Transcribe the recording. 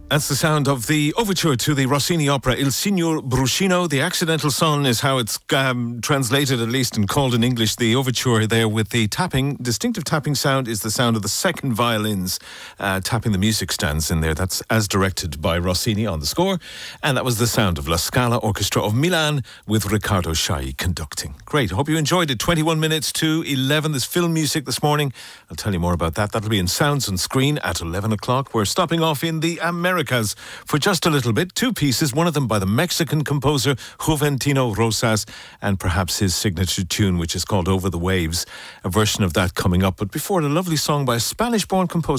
That's the sound of the overture to the Rossini opera Il Signor Bruscino. The Accidental Son is how it's translated, at least, and called in English. The overture there with the tapping, distinctive tapping sound, is the sound of the second violins tapping the music stands in there. That's as directed by Rossini on the score. And that was the sound of La Scala Orchestra of Milan with Riccardo Schai conducting. Great. Hope you enjoyed it. 21 minutes to 11. There's film music this morning. I'll tell you more about that. That'll be in Sounds on Screen at 11 o'clock. We're stopping off in the Americas for just a little bit. Two pieces, one of them by the Mexican composer Juventino Rosas, and perhaps his signature tune, which is called Over the Waves. A version of that coming up. But before, a lovely song by a Spanish-born composer